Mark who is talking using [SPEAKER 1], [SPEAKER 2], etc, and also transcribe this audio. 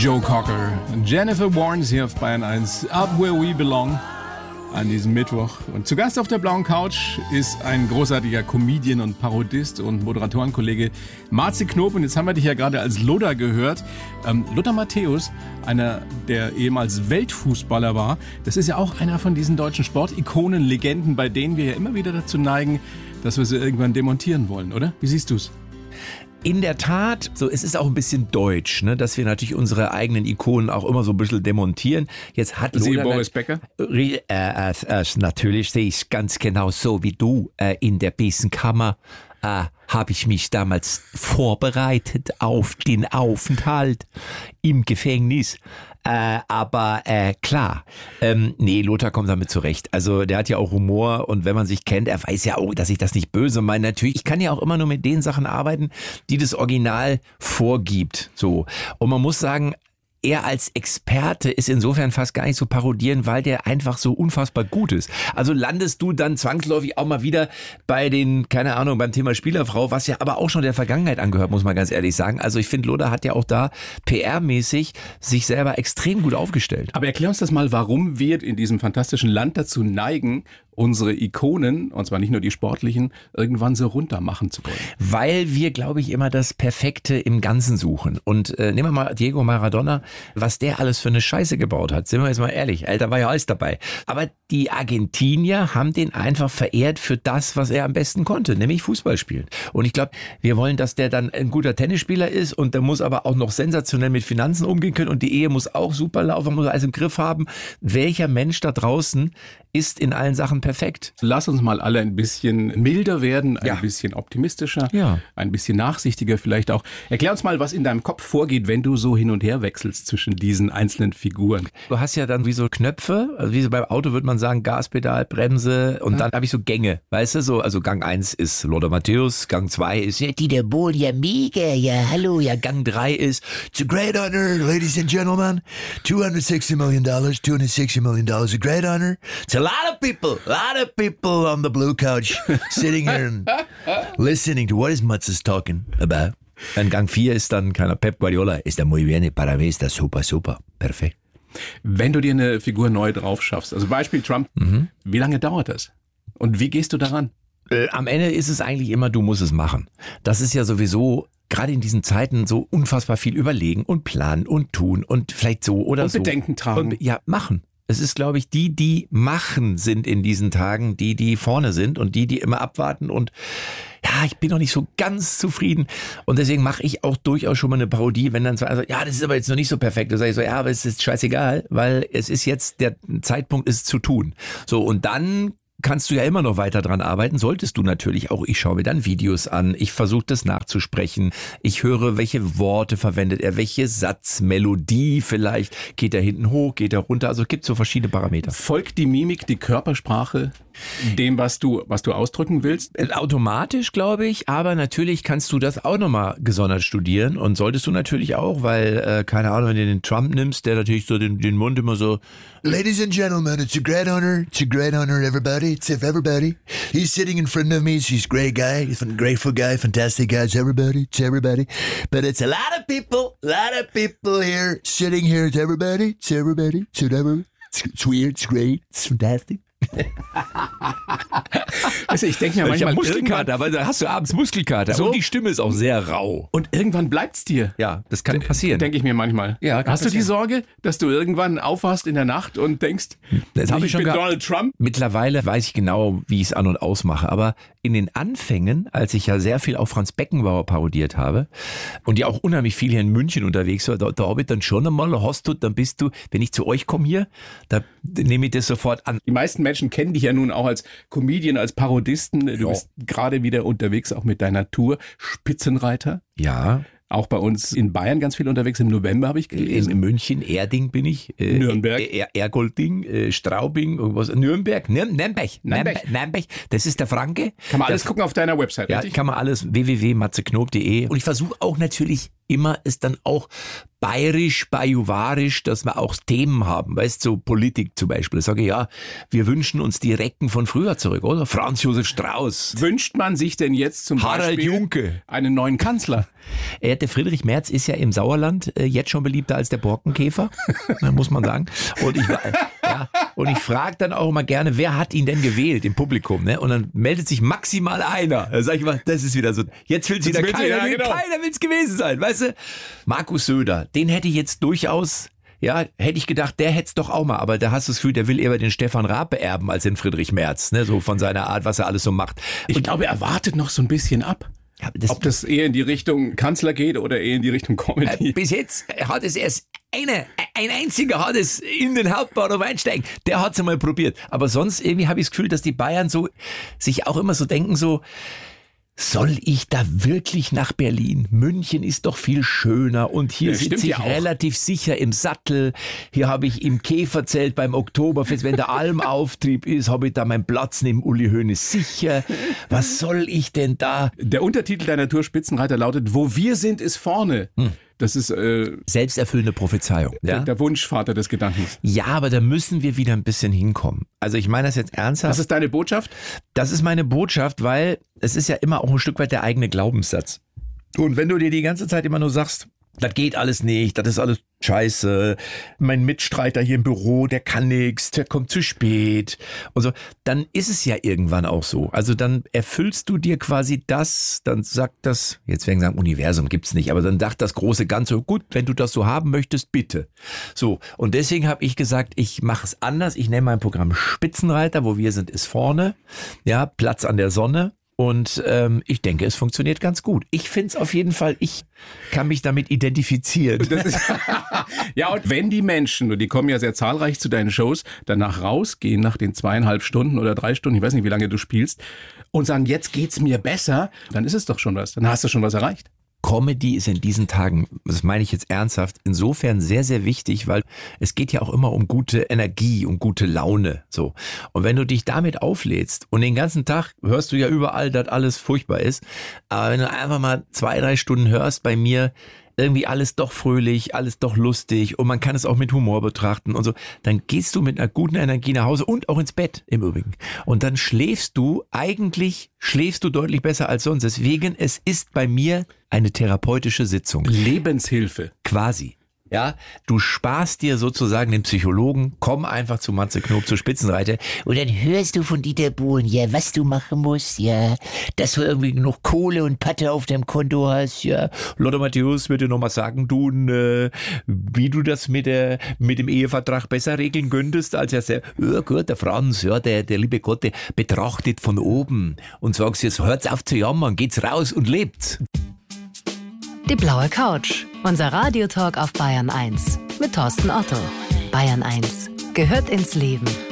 [SPEAKER 1] Joe Cocker, Jennifer Warnes hier auf Bayern 1, Up Where We Belong an diesem Mittwoch. Und zu Gast auf der blauen Couch ist ein großartiger Comedian und Parodist und Moderatorenkollege Marzi Knob. Und jetzt haben wir dich ja gerade als Lothar gehört. Lothar Matthäus, einer, der ehemals Weltfußballer war, das ist ja auch einer von diesen deutschen Sportikonen, Legenden, bei denen wir ja immer wieder dazu neigen, dass wir sie irgendwann demontieren wollen, oder? Wie siehst du's?
[SPEAKER 2] In der Tat, so es ist auch ein bisschen deutsch, ne, dass wir natürlich unsere eigenen Ikonen auch immer so ein bisschen demontieren. Jetzt hat
[SPEAKER 1] Sie Boris Becker?
[SPEAKER 2] Natürlich sehe ich es ganz genau so wie du. In der Besenkammer habe ich mich damals vorbereitet auf den Aufenthalt im Gefängnis. Aber klar, nee, Lothar kommt damit zurecht. Also der hat ja auch Humor und wenn man sich kennt, er weiß ja auch, dass ich das nicht böse meine. Natürlich, ich kann ja auch immer nur mit den Sachen arbeiten, die das Original vorgibt. So. Und man muss sagen, er als Experte ist insofern fast gar nicht so parodieren, weil der einfach so unfassbar gut ist. Also landest du dann zwangsläufig auch mal wieder bei den, keine Ahnung, beim Thema Spielerfrau, was ja aber auch schon der Vergangenheit angehört, muss man ganz ehrlich sagen. Also ich finde, Lothar hat ja auch da PR-mäßig sich selber extrem gut aufgestellt.
[SPEAKER 1] Aber erklär uns das mal, warum wir in diesem fantastischen Land dazu neigen, unsere Ikonen, und zwar nicht nur die sportlichen, irgendwann so runter machen zu wollen.
[SPEAKER 2] Weil wir, glaube ich, immer das Perfekte im Ganzen suchen. Und nehmen wir mal Diego Maradona, was der alles für eine Scheiße gebaut hat. Sind wir jetzt mal ehrlich, da war ja alles dabei. Aber die Argentinier haben den einfach verehrt für das, was er am besten konnte, nämlich Fußball spielen. Und ich glaube, wir wollen, dass der dann ein guter Tennisspieler ist und der muss aber auch noch sensationell mit Finanzen umgehen können und die Ehe muss auch super laufen, muss alles im Griff haben. Welcher Mensch da draußen ist in allen Sachen perfekt?
[SPEAKER 1] Lass uns mal alle ein bisschen milder werden, ein bisschen optimistischer, ein bisschen nachsichtiger vielleicht auch. Erklär uns mal, was in deinem Kopf vorgeht, wenn du so hin und her wechselst zwischen diesen einzelnen Figuren.
[SPEAKER 2] Du hast ja dann wie so Knöpfe, also wie so beim Auto würde man sagen, Gaspedal, Bremse und dann habe ich so Gänge, weißt du, so, also Gang 1 ist Lothar Matthäus, Gang 2 ist Dieter Bohlen, ja mega, ja hallo, ja Gang 3 ist
[SPEAKER 3] It's a great honor, ladies and gentlemen, $260 million, $260 million, a great honor. It's a lot of people on the blue couch sitting here and listening to what is Mats talking about.
[SPEAKER 2] Dann Gang 4 ist dann keiner Pep Guardiola, está muy bien, para mí está super, perfekt.
[SPEAKER 1] Wenn du dir eine Figur neu drauf schaffst, also Beispiel Trump, wie lange dauert das? Und wie gehst du daran?
[SPEAKER 2] Am Ende ist es eigentlich immer, du musst es machen. Das ist ja sowieso gerade in diesen Zeiten so unfassbar viel überlegen und planen und tun und vielleicht so oder so.
[SPEAKER 1] Und Bedenken tragen.
[SPEAKER 2] Und, ja, machen. Es ist, glaube ich, die machen sind in diesen Tagen, die vorne sind und die immer abwarten und ja, ich bin noch nicht so ganz zufrieden und deswegen mache ich auch durchaus schon mal eine Parodie, wenn dann so, also, ja, das ist aber jetzt noch nicht so perfekt. Da sage ich so, ja, aber es ist scheißegal, weil es ist jetzt, der Zeitpunkt ist zu tun. So, und dann kannst du ja immer noch weiter dran arbeiten, solltest du natürlich auch. Ich schaue mir dann Videos an, ich versuche das nachzusprechen, ich höre, welche Worte verwendet er, welche Satzmelodie vielleicht, geht er hinten hoch, geht er runter, also es gibt so verschiedene Parameter.
[SPEAKER 1] Folgt die Mimik, die Körpersprache dem, was du ausdrücken willst?
[SPEAKER 2] Automatisch, glaube ich, aber natürlich kannst du das auch nochmal gesondert studieren und solltest du natürlich auch, weil, keine Ahnung, wenn du den Trump nimmst, der natürlich so den Mund immer so
[SPEAKER 3] Ladies and gentlemen, it's a great honor, everybody, it's everybody. He's sitting in front of me, he's a great guy, he's a grateful guy, fantastic guy, it's everybody. But it's a lot of people here, sitting here, it's everybody. It's weird, it's great, it's fantastic.
[SPEAKER 1] Also ich denke mir manchmal,
[SPEAKER 2] ich habe Muskelkater, aber da hast du abends Muskelkater
[SPEAKER 1] so?
[SPEAKER 2] Und die Stimme ist auch sehr rau.
[SPEAKER 1] Und irgendwann bleibt's dir.
[SPEAKER 2] Ja, das kann passieren.
[SPEAKER 1] Denke ich mir manchmal.
[SPEAKER 2] Ja,
[SPEAKER 1] hast du die Sorge, dass du irgendwann aufwachst in der Nacht und denkst, ich bin Donald Trump?
[SPEAKER 2] Mittlerweile weiß ich genau, wie ich es an- und ausmache. Aber in den Anfängen, als ich ja sehr viel auch Franz Beckenbauer parodiert habe und ja auch unheimlich viel hier in München unterwegs war, da habe ich dann schon einmal, dann bist du, wenn ich zu euch komme hier, da nehme ich das sofort an.
[SPEAKER 1] Die meisten Menschen kennen dich ja nun auch als Comedian, als Parodisten. Du bist gerade wieder unterwegs, auch mit deiner Tour. Spitzenreiter.
[SPEAKER 2] Ja.
[SPEAKER 1] Auch bei uns in Bayern ganz viel unterwegs. Im November habe ich gelesen.
[SPEAKER 2] In München, Erding bin ich.
[SPEAKER 1] Nürnberg.
[SPEAKER 2] Ergolding, Straubing, irgendwas. Nürnberg. Das ist der Franke.
[SPEAKER 1] Kann man alles gucken auf deiner Website,
[SPEAKER 2] ja,
[SPEAKER 1] richtig?
[SPEAKER 2] Kann man alles, www.matzeknob.de. Und ich versuche auch natürlich immer es dann auch bayerisch, bajuwarisch, dass wir auch Themen haben, weißt du, so Politik zum Beispiel. Ich sage, ja, wir wünschen uns die Recken von früher zurück, oder? Franz Josef Strauß.
[SPEAKER 1] Wünscht man sich denn jetzt zum
[SPEAKER 2] Harald
[SPEAKER 1] Beispiel
[SPEAKER 2] Junke.
[SPEAKER 1] einen neuen Kanzler?
[SPEAKER 2] Der Friedrich Merz ist ja im Sauerland jetzt schon beliebter als der Borkenkäfer, muss man sagen. Und ich frage dann auch immer gerne, wer hat ihn denn gewählt im Publikum? Ne? Und dann meldet sich maximal einer. Da sage ich mal, das ist wieder so, jetzt will es wieder keiner, keiner will es gewesen sein, weißt du? Markus Söder, den hätte ich jetzt durchaus... Ja, hätte ich gedacht, der hätte es doch auch mal, aber da hast du das Gefühl, der will eher den Stefan Raab beerben als den Friedrich Merz, ne? So von seiner Art, was er alles so macht.
[SPEAKER 1] Ich glaube, er wartet noch so ein bisschen ab.
[SPEAKER 2] Ja,
[SPEAKER 1] ob das eher in die Richtung Kanzler geht oder eher in die Richtung Comedy.
[SPEAKER 2] Bis jetzt hat es erst ein einziger hat es in den Hauptbahnhof einsteigen. Der hat es einmal probiert. Aber sonst irgendwie habe ich das Gefühl, dass die Bayern so sich auch immer so denken, so, soll ich da wirklich nach Berlin? München ist doch viel schöner und hier sitze ich relativ sicher im Sattel. Hier habe ich im Käferzelt beim Oktoberfest, wenn der Almauftrieb ist, habe ich da meinen Platz neben Uli Hoeneß sicher. Was soll ich denn da?
[SPEAKER 1] Der Untertitel deiner Tour Spitzenreiter lautet, wo wir sind, ist vorne. Das ist
[SPEAKER 2] selbsterfüllende Prophezeiung. Ja?
[SPEAKER 1] Der Wunschvater des Gedankens.
[SPEAKER 2] Ja, aber da müssen wir wieder ein bisschen hinkommen. Also ich meine das jetzt ernsthaft.
[SPEAKER 1] Das ist deine Botschaft?
[SPEAKER 2] Das ist meine Botschaft, weil es ist ja immer auch ein Stück weit der eigene Glaubenssatz. Und wenn du dir die ganze Zeit immer nur sagst, das geht alles nicht, das ist alles scheiße, mein Mitstreiter hier im Büro, der kann nichts, der kommt zu spät und so, dann ist es ja irgendwann auch so. Also dann erfüllst du dir quasi das, dann sagt das, jetzt werden wir sagen, Universum gibt's nicht, aber dann sagt das große Ganze, gut, wenn du das so haben möchtest, bitte. So, und deswegen habe ich gesagt, ich mache es anders, ich nenne mein Programm Spitzenreiter, wo wir sind, ist vorne, ja, Platz an der Sonne. Und ich denke, es funktioniert ganz gut. Ich finde es auf jeden Fall, ich kann mich damit identifizieren.
[SPEAKER 1] Ja, und wenn die Menschen, und die kommen ja sehr zahlreich zu deinen Shows, danach rausgehen nach den 2,5 Stunden oder 3 Stunden, ich weiß nicht, wie lange du spielst, und sagen, jetzt geht's mir besser, dann ist es doch schon was. Dann hast du schon was erreicht.
[SPEAKER 2] Comedy ist in diesen Tagen, das meine ich jetzt ernsthaft, insofern sehr, sehr wichtig, weil es geht ja auch immer um gute Energie, um gute Laune, so. Und wenn du dich damit auflädst und den ganzen Tag hörst du ja überall, dass alles furchtbar ist, aber wenn du einfach mal 2-3 Stunden hörst bei mir, irgendwie alles doch fröhlich, alles doch lustig und man kann es auch mit Humor betrachten und so, dann gehst du mit einer guten Energie nach Hause und auch ins Bett im Übrigen. Und dann schläfst du deutlich besser als sonst. Deswegen, es ist bei mir eine therapeutische Sitzung.
[SPEAKER 1] Lebenshilfe.
[SPEAKER 2] Quasi. Ja, du sparst dir sozusagen den Psychologen, komm einfach zu Matze Knob, zu Spitzenreiter und dann hörst du von Dieter Bohlen, ja, was du machen musst, ja, dass du irgendwie noch Kohle und Patte auf deinem Konto hast, ja. Lothar Matthäus würde noch mal sagen, du, wie du das mit dem Ehevertrag besser regeln könntest, als er sagt, ja gut, der Franz, ja, der liebe Gott, der betrachtet von oben und sagst jetzt, hört's auf zu jammern, geht's raus und lebt's.
[SPEAKER 4] Die blaue Couch, unser Radiotalk auf Bayern 1 mit Thorsten Otto. Bayern 1 gehört ins Leben.